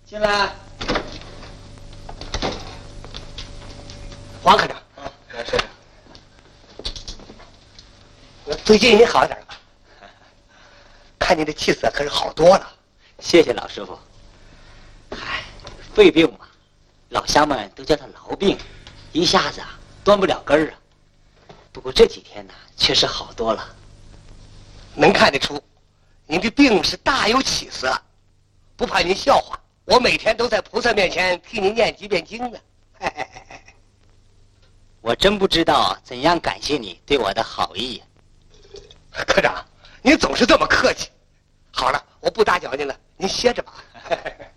进来。 王科长。 是。 最近你好点了？看你的气色可是好多了。 谢谢老师傅。嗨，肺病嘛，老乡们都叫他痨病，一下子端不了根儿啊。不过这几天呢，确实好多了。 能看得出，您的病是大有起色。不怕您笑话，我每天都在菩萨面前替您念几遍经呢。 我真不知道怎样感谢你对我的好意。 科长，您总是这么客气。好了，我不打搅您了，您歇着吧。